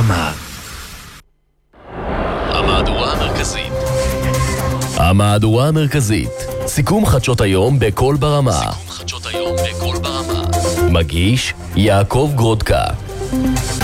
ברמה. המהדורה המרכזית. סיכום חדשות היום בכל ברמה. מגיש יעקב גרודקה.